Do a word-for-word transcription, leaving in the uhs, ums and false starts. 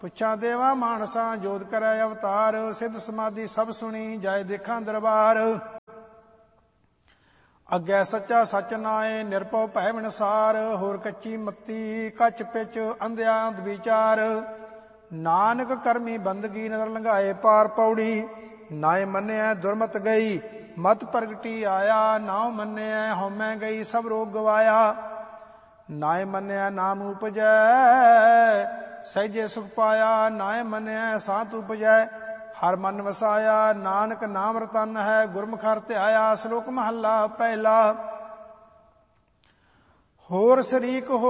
ਪੁੱਛਾਂ ਦੇਵਾ ਮਾਨਸਾ ਜੋਤ ਕਰੈ ਅਵਤਾਰ। ਸਿੱਧ ਸਮਾਧੀ ਸਭ ਸੁਣੀ ਜਾਏ ਦੇਖਾਂ ਦਰਬਾਰ। ਅੱਗੇ ਸੱਚਾ ਸੱਚ ਨਾਏ ਨਿਰਭਉ ਭੈ ਵਿਨਸਾਰ। ਹੋਰ ਕੱਚੀ ਮੱਤੀ ਕੱਚ ਪਿਚ ਅੰਧਿਆਂ ਵਿਚਾਰ। ਨਾਨਕ ਕਰਮੀ ਬੰਦਗੀ ਨਦਰ ਲੰਘਾਏ ਪਾਰ ਪੌੜੀ। ਨਾਏ ਮੰਨਿਆ ਦੁਰਮਤ ਗਈ ਮਤ ਪ੍ਰਗਟੀ ਆਇਆ। ਨਾਉ ਮੰਨਿਆ ਹਉਮੈ ਗਈ ਸਭ ਰੋਗ ਗਵਾਇਆ। ਨਾਏ ਮੰਨਿਆ ਨਾਮ ਉਪਜੈ ਸਹਿਜੇ ਸੁਖ ਪਾਇਆ। ਨਾਏ ਮੰਨਿਆ ਸਾਤ ਉਪਜੈ ਹਰ ਮਨ ਵਸਾਇਆ। ਨਾਨਕ ਨਾਮ ਰਤਨ ਹੈ ਗੁਰਮੁਖ ਹਰਿ ਧਿਆਇਆ। ਸ਼ਲੋਕ ਮਹੱਲਾ ਪਹਿਲਾ। ਹੋਰ ਸ਼ਰੀਕ ਹੋ